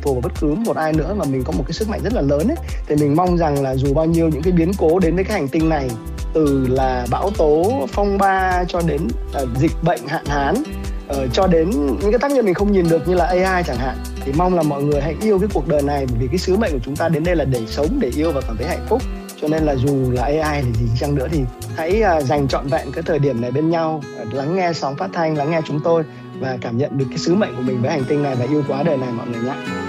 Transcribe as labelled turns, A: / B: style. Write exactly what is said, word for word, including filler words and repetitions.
A: thuộc vào bất cứ một ai nữa, mà mình có một cái sức mạnh rất là lớn ấy. Thì mình mong rằng là dù bao nhiêu những cái biến cố đến với cái hành tinh này, từ là bão tố, phong ba cho đến uh, dịch bệnh, hạn hán, uh, cho đến những cái tác nhân mình không nhìn được như là a i chẳng hạn, thì mong là mọi người hãy yêu cái cuộc đời này, bởi vì cái sứ mệnh của chúng ta đến đây là để sống, để yêu và cảm thấy hạnh phúc. Cho nên là dù là a i là gì chăng nữa thì hãy uh, dành trọn vẹn cái thời điểm này bên nhau, uh, lắng nghe sóng phát thanh, lắng nghe chúng tôi và cảm nhận được cái sứ mệnh của mình với hành tinh này và yêu quá đời này mọi người nhé.